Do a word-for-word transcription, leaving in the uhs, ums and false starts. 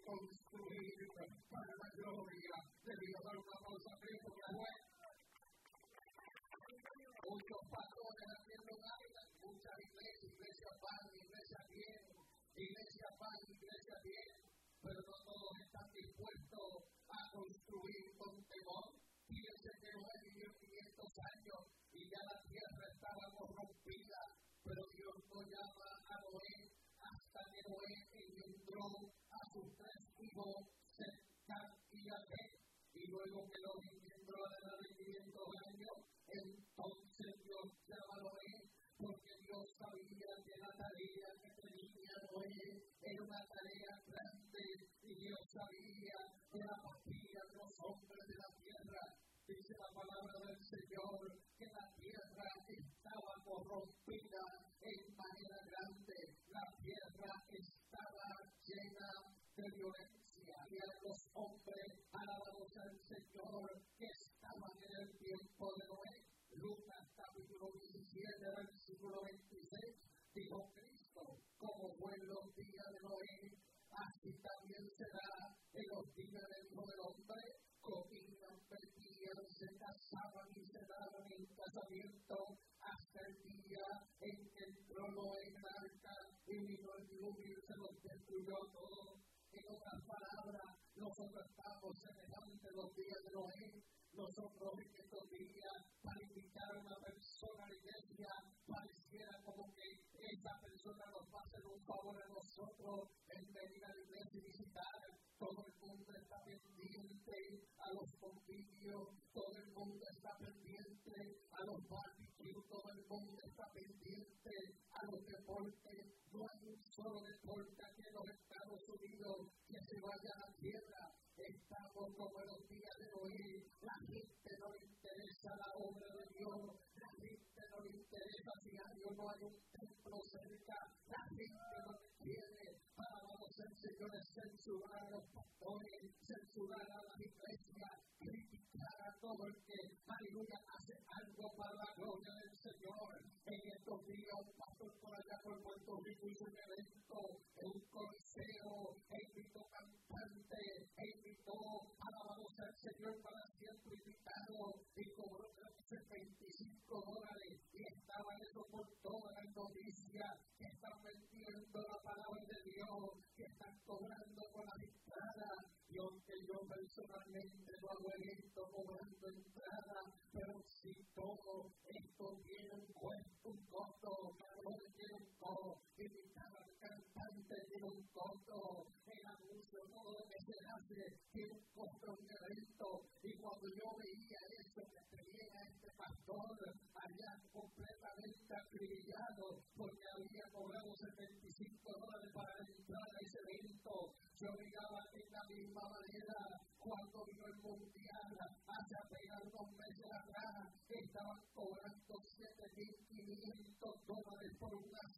construir para la gloria de Dios. Dar una pausa, Cristo, que fue. Muchos pastores haciendo ganas, muchas iglesias, iglesias van, iglesias bien, iglesias van, iglesias bien, pero no todos están dispuestos a construir con temor. Fíjense que Noé vivió quinientos años y ya la tierra estaba corrompida, pero Dios no llama a Noé hasta que Noé engendró a sus tres hijos, Sem y Jafet, y luego que los engendró a la edad de quinientos años, entonces Dios llama a Noé, porque Dios sabía que la tarea que tenía Noé era una tarea grande, y Dios sabía que la partida de los hombres de la tierra. Dice la palabra del Señor que la tierra estaba corrompida en manera grande, la tierra estaba llena de violencia, y a los hombres alabados al Señor que estaban en el tiempo de Noé. Lucas capítulo diecisiete, versículo veintiséis, dijo Cristo, como fue en los días de Noé, así también será en los días del Hijo del Hombre. Comían, bebían, se casaban y se daban en casamiento hasta el día en que entró Noé en el arca y vino el diluvio y se los destruyó todo. En otras palabras, nosotros estamos semejantes a los días de Noé. Nosotros en estos días, para invitar a una persona a la iglesia, pareciera como que esa persona nos va a hacer un favor a nosotros en venir a la iglesia y visitar. Todo el mundo está pendiente a los convivios, todo el mundo está pendiente a los barbecues, todo el mundo está pendiente a los deportes. No hay un solo deporte aquí en los Estados Unidos que se vaya a la tierra. Estamos como en los días de Noé. La gente no le interesa la obra de Dios. La gente no le interesa si no hay un templo cerca. La gente no quiere, para vamos a Señor, censurar a los pastores, censurar a las iglesias, criticar a todo el que, aleluya, hace algo para la gloria del Señor. En estos días, un pastor por allá por Puerto Rico hizo un evento en un coliseo, e invitó cantantes, e invitó, alabamos al Señor, para ciento invitados, y cobró veinticinco dólares, y estaba eso por todas las noticias, que están vendiendo la palabra de Dios, que están cobrando con la entrada. Y aunque yo personalmente no hago esto cobrando entrada, pero si todo esto tiene un costo, un costo, todo tiene un costo, invitar al cantante tiene un costo, el anuncio, todo lo que se hace tiene un costo, un evento. Y cuando yo veía eso, que tenía este pastor allá completamente acribillado, porque había cobrado setenta y cinco dólares para entrar a ese evento, yo miraba de la misma manera cuando vino el mundial hace apenas dos meses atrás, estaban cobrando siete mil quinientos dólares por una